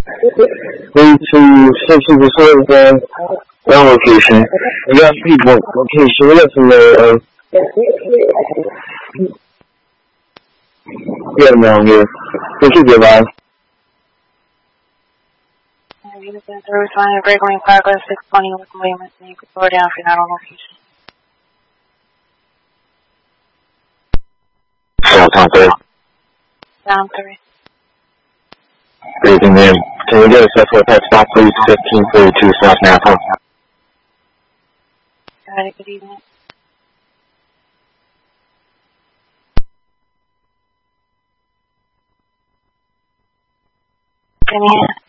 One location. You have people location. We got some yeah, down here. We should be alive. Unit 3 responding to break lane progress 620 with Williams, and you can slow down if you're not on location. Down 3. Down 3. Greeting ma'am. Can we get a suspect at stop please? 1542 South Napa. Alright, good evening. Can you